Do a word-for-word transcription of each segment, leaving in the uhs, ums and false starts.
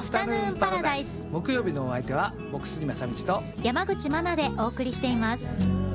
フタヌーンパラダイス。 木曜日のお相手は僕杉正道と山口真奈でお送りしています。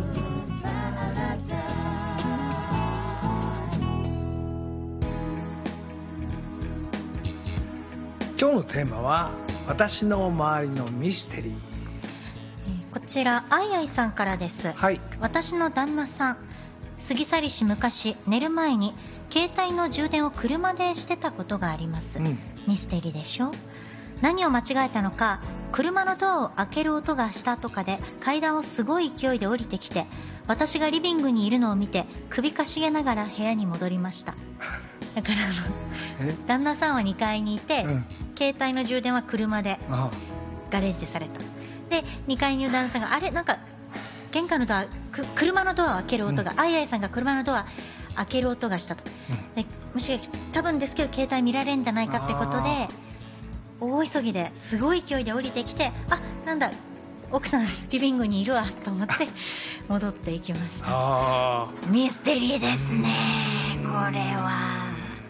今日のテーマは私の周りのミステリー。 こちらあいあいさんからです、 はい、 私の旦那さん過ぎ去りし昔寝る前に携帯の充電を車でしてたことがあります、うん、ミステリーでしょ。何を間違えたのか車のドアを開ける音がしたとかで階段をすごい勢いで降りてきて私がリビングにいるのを見て首かしげながら部屋に戻りましただからあの旦那さんはにかいにいて、うん、携帯の充電は車でガレージでされた。でにかいにいる旦那さんがあれなんか玄関のドア車のドアを開ける音が、うん、あいあいさんが車のドア開ける音がしたと、うん、でもしかして多分ですけど携帯見られるんじゃないかってことで大急ぎですごい勢いで降りてきて、あ、なんだ奥さんリビングにいるわと思って戻っていきました。あミステリーですねこれは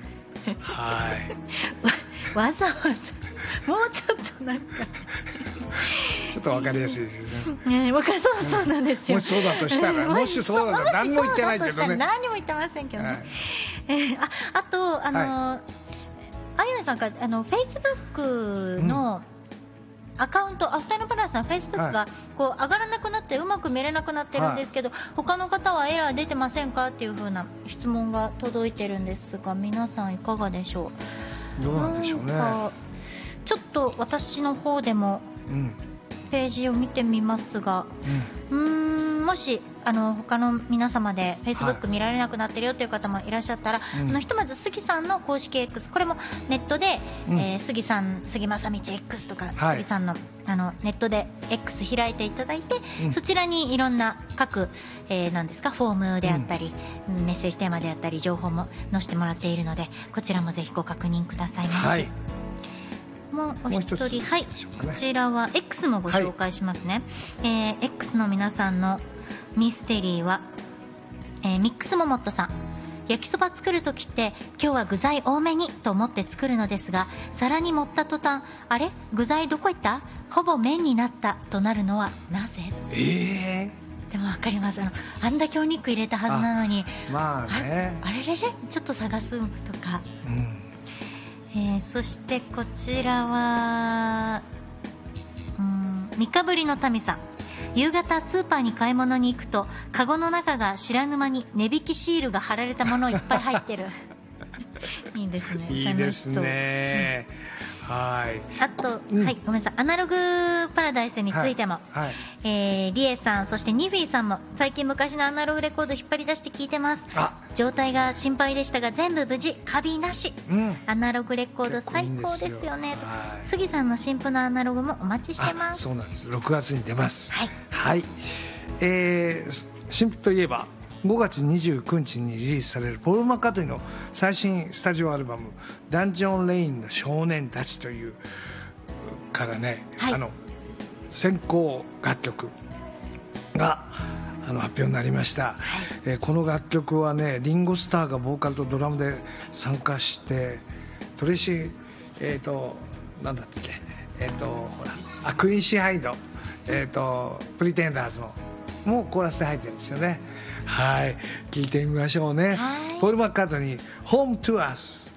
はいわ, わざわざもうちょっとなんかちょっと分かりやすいですね。 ね、僕はそうそうなんですよ。 もしそうだとしたら、もしそうだと何も言ってないけどね。 何も言ってませんけどね。はい、えー、あ, あとあの、はい、あややさんがあのフェイスブックのアカウント、うん、アフターのパラダイスのフェイスブックがこう上がらなくなってうまく見れなくなってるんですけど、はい、他の方はエラー出てませんかっていう風な質問が届いてるんですが、皆さんいかがでしょう。 どうなんでしょうね。 ちょっと私の方でも、うんページを見てみますが、うん、うーんもしあの他の皆様で Facebook 見られなくなってるよという方もいらっしゃったら、はい、あのひとまず杉さんの公式 X これもネットで、うんえー、杉さん杉正道 X とか、はい、杉さんの、あのネットで X 開いていただいて、うん、そちらにいろんな各、えー、何ですかフォームであったり、うん、メッセージテーマであったり情報も載せてもらっているのでこちらもぜひご確認くださいまし、はいもうお一人、はい、こちらは X もご紹介しますね、はいえー、X の皆さんのミステリーは、えー、ミックスモモットさん。焼きそば作るときって今日は具材多めにと思って作るのですが皿に盛った途端あれ具材どこ行ったほぼ麺になったとなるのはなぜ。えー、でも分かります。あのあんだけお肉入れたはずなのにまあねあれれれちょっと探すとか、うんえー、そしてこちらはうん三日ぶりの民さん。夕方スーパーに買い物に行くとカゴの中が知らぬ間に値引きシールが貼られたものいっぱい入ってるいいですね。 いいですね、うん、はいあと、うんはい、ごめんなさいアナログパラダイスについても、はいはいえー、リエさんそしてニフィーさんも最近昔のアナログレコード引っ張り出して聞いてます。状態が心配でしたが全部無事カビなし、うん、アナログレコード最高ですよねと。杉さんの新譜のアナログもお待ちしてます。 そうなんです。ろくがつに出ます。はい、はいえー、新譜といえばごがつにじゅうくにちにリリースされるポール・マッカートニーの最新スタジオアルバムダンジョン・レインの少年たちというからね、はい、あの先行楽曲があの発表になりました、はいえー、この楽曲はねリンゴスターがボーカルとドラムで参加してトレイシーえっ、ー、となんだっけえっ、ー、とほらアクインシハイドえっ、ー、とプリテンダーズのもうコーラスで入ってるんですよね。はい聞いてみましょうね。ポール・マッカートニー Home to Us